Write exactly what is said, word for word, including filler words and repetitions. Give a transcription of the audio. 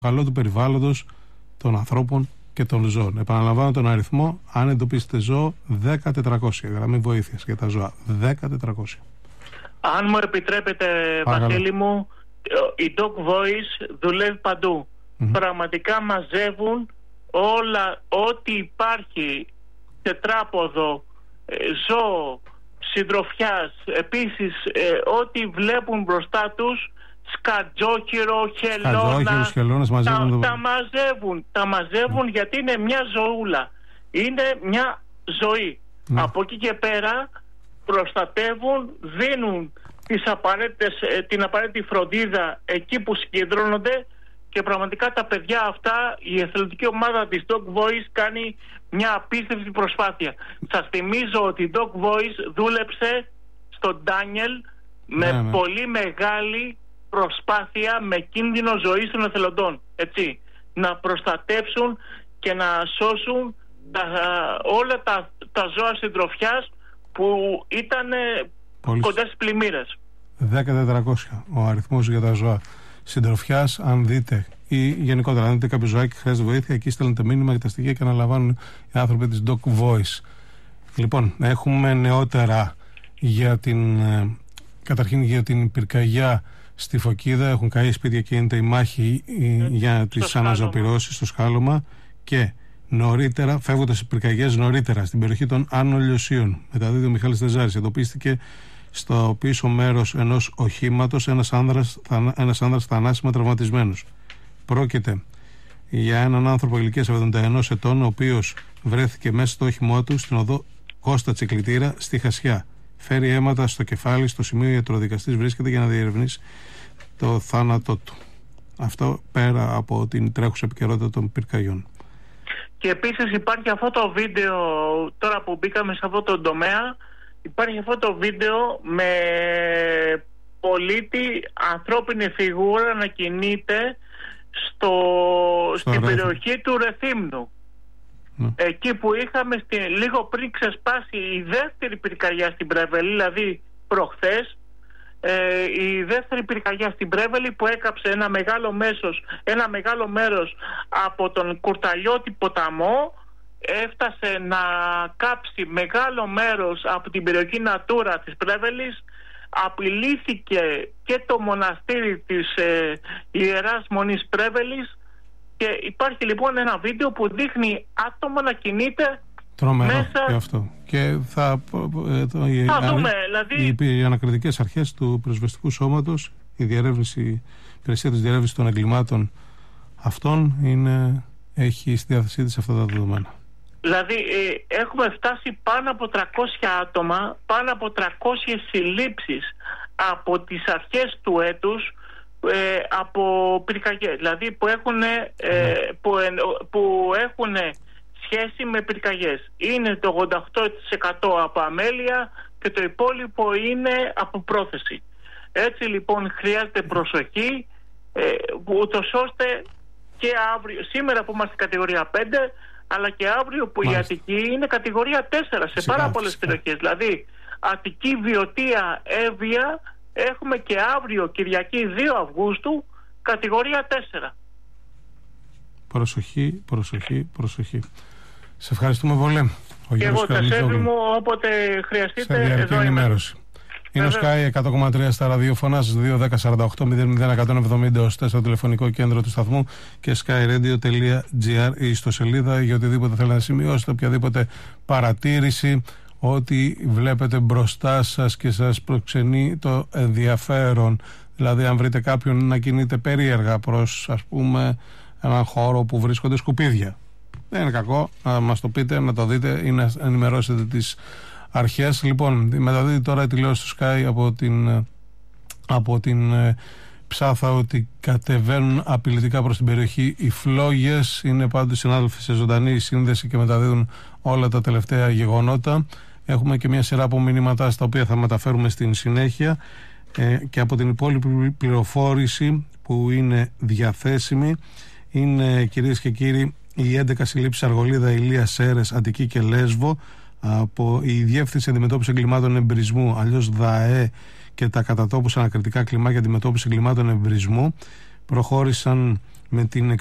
καλό του περιβάλλοντος, των ανθρώπων και των ζώων. Επαναλαμβάνω τον αριθμό, αν εντοπίσετε ζώο, δέκα τετρακόσια, γραμμή βοήθειας για τα ζώα. δέκα τετρακόσια. Αν μου επιτρέπετε, Παρακαλώ. Βασίλη μου, η Dog Voice δουλεύει παντού. Mm-hmm. Πραγματικά μαζεύουν όλα, ό,τι υπάρχει τετράποδο, ζώο, συντροφιάς, επίσης ό,τι βλέπουν μπροστά τους, σκατζόχυρο, χελώνα, χελώνας, μαζεύουν τα, το... τα μαζεύουν, τα μαζεύουν mm. γιατί είναι μια ζωούλα, είναι μια ζωή. Mm. Από εκεί και πέρα προστατεύουν, δίνουν τις απαραίτητες, την απαραίτητη φροντίδα εκεί που συγκεντρώνονται και πραγματικά τα παιδιά αυτά, η εθελοντική ομάδα της Dog Voice κάνει μια απίστευτη προσπάθεια. Σας θυμίζω ότι η Dog Voice δούλεψε στον Ντάνιελ με ναι, ναι. πολύ μεγάλη προσπάθεια, με κίνδυνο ζωής των εθελοντών, έτσι, να προστατεύσουν και να σώσουν τα, όλα τα, τα ζώα συντροφιάς που ήταν πολύ... κοντά στις πλημμύρες. δέκα τετρακόσια ο αριθμός για τα ζώα συντροφιάς. Αν δείτε ή γενικότερα αν δείτε κάποιο ζωάκι χρειάζεται βοήθεια, εκεί στέλνετε μήνυμα για τα στοιχεία και αναλαμβάνουν οι άνθρωποι της Dog Voice. Λοιπόν, έχουμε νεότερα για την καταρχήν για την πυρκαγιά στη Φωκίδα. Έχουν καεί σπίτια και γίνεται η μάχη ε, για τις αναζωπυρώσεις στο σκάλωμα. Και νωρίτερα, φεύγοντας οι πυρκαγιές νωρίτερα στην περιοχή των Άνω Λιωσίων, μεταδίδει ο Μιχάλης Τεζάρης, εντοπίστηκε στο πίσω μέρος ενός οχήματος ένας άνδρας, ένας άνδρας θανάσιμα τραυματισμένος. Πρόκειται για έναν άνθρωπο ηλικίας εβδομήντα ενός ετών, ο οποίος βρέθηκε μέσα στο όχημό του στην οδό Κώστα Τσικλητήρα στη Χασιά. Φέρει αίματα στο κεφάλι. Στο σημείο ο ιατροδικαστής βρίσκεται για να διερευνήσει το θάνατό του. Αυτό πέρα από την τρέχουσα επικαιρότητα των πυρκαγιών. Και επίσης υπάρχει αυτό το βίντεο, τώρα που μπήκαμε σε αυτό το τομέα, υπάρχει αυτό το βίντεο με πολίτη, ανθρώπινη φιγούρα να κινείται στο, στο στην Ρέθι. περιοχή του Ρεθύμνου. Ναι. Εκεί που είχαμε στη, λίγο πριν ξεσπάσει η δεύτερη πυρκαγιά στην Πρέβελη, δηλαδή προχθές, ε, η δεύτερη πυρκαγιά στην Πρέβελη που έκαψε ένα μεγάλο, μέσος, ένα μεγάλο μέρος από τον Κουρταλιώτη ποταμό, έφτασε να κάψει μεγάλο μέρος από την περιοχή Νατούρα της Πρέβελης, απειλήθηκε και το μοναστήρι της ε, Ιεράς Μονής Πρέβελης. Και υπάρχει λοιπόν ένα βίντεο που δείχνει άτομα να κινείται τρομερό μέσα... και αυτό. Και θα, ε, το, οι, θα αν, δούμε, δηλαδή... οι, οι ανακριτικές αρχές του πυροσβεστικού σώματος, η διερεύνηση, η υπηρεσία της διερεύνησης των εγκλημάτων αυτών είναι, έχει στη διάθεσή της αυτά τα δεδομένα. Δηλαδή ε, έχουμε φτάσει πάνω από τριακόσια άτομα, πάνω από τριακόσιες συλλήψεις από τις αρχές του έτους, Ε, από πυρκαγιές, δηλαδή που έχουν, ε, που, ε, που έχουν σχέση με πυρκαγιές. Είναι το ογδόντα οκτώ τοις εκατό από αμέλεια και το υπόλοιπο είναι από πρόθεση. Έτσι λοιπόν χρειάζεται προσοχή, ε, ούτως ώστε και αύριο, σήμερα που είμαστε κατηγορία πέντε, αλλά και αύριο που Μάλιστα. η Αττική είναι κατηγορία τέσσερα σε φυσικά, πάρα πολλές περιοχές. Δηλαδή Αττική, Βιωτία, Εύβοια, έχουμε και αύριο Κυριακή δύο Αυγούστου κατηγορία τέσσερα. Προσοχή, προσοχή, προσοχή. Σε ευχαριστούμε πολύ. Ο και εγώ τα σέβη μου, όποτε χρειαστείτε εδώ ενημέρωση. Είναι ο Sky εκατό κόμμα τρία στα ραδιοφωνά σας, δύο δέκα σαράντα οκτώ μηδέν μηδέν εκατόν εβδομήντα στο τηλεφωνικό κέντρο του σταθμού και skyradio τελεία gr η ιστοσελίδα για οτιδήποτε θέλετε να σημειώσετε, οποιαδήποτε παρατήρηση, ό,τι βλέπετε μπροστά σας και σας προξενεί το ενδιαφέρον. Δηλαδή αν βρείτε κάποιον να κινείται περίεργα προς, ας πούμε, έναν χώρο που βρίσκονται σκουπίδια, δεν είναι κακό να μας το πείτε, να το δείτε ή να ενημερώσετε τις αρχές. Λοιπόν, μεταδίδει τώρα η τηλεόραση του Sky από την, από την Ψάθα ότι κατεβαίνουν απειλητικά προς την περιοχή οι φλόγες. Είναι πάντως συνάδελφοι σε ζωντανή σύνδεση και μεταδίδουν όλα τα τελευταία γεγονότα. Έχουμε και μια σειρά από μηνύματα στα οποία θα μεταφέρουμε στην συνέχεια, ε, και από την υπόλοιπη πληροφόρηση που είναι διαθέσιμη είναι, κυρίες και κύριοι, οι έντεκα συλλήψεις Αργολίδα, Ηλία, Σέρες, Αττική και Λέσβο από η Διεύθυνση Αντιμετώπισης Εγκλημάτων Εμπρισμού, αλλιώς ΔΑΕ, και τα κατατόπους ανακριτικά κλιμάκια αντιμετώπισης εγκλημάτων εμπρισμού προχώρησαν με την